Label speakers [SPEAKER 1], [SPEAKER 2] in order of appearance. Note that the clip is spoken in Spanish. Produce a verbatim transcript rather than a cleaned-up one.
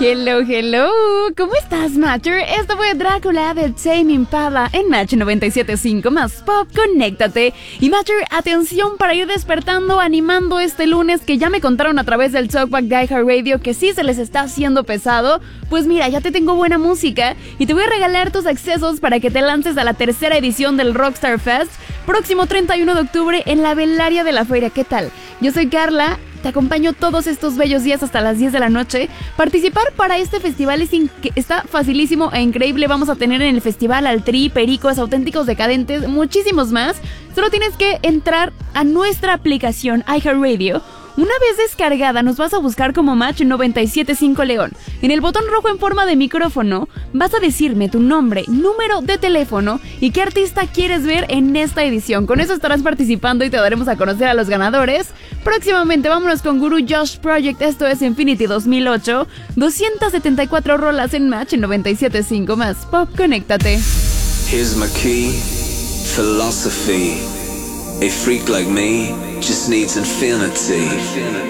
[SPEAKER 1] Hello, hello, ¿cómo estás, Matcher? Esto fue Drácula de Tame Impala en Match noventa y siete punto cinco más Pop, conéctate. Y Matcher, atención para ir despertando, animando este lunes que ya me contaron a través del Talkback de iHeartRadio que sí se les está haciendo pesado. Pues mira, ya te tengo buena música y te voy a regalar tus accesos para que te lances a la tercera edición del Rockstar Fest próximo treinta y uno de octubre en la Velaria de la Feria. ¿Qué tal? Yo soy Carla. Te acompaño todos estos bellos días hasta las diez de la noche. Participar para este festival es está facilísimo e increíble. Vamos a tener en el festival al Tri, Pericos, Auténticos Decadentes, muchísimos más. Solo tienes que entrar a nuestra aplicación iHeartRadio. Una vez descargada, nos vas a buscar como Match noventa y siete punto cinco León. En el botón rojo en forma de micrófono, vas a decirme tu nombre, número de teléfono y qué artista quieres ver en esta edición. Con eso estarás participando y te daremos a conocer a los ganadores. Próximamente, vámonos con Guru Josh Project. Esto es Infinity dos mil ocho. doscientas setenta y cuatro rolas en Match noventa y siete punto cinco más Pop, conéctate.
[SPEAKER 2] Here's my key, philosophy. A freak like me just needs infinity.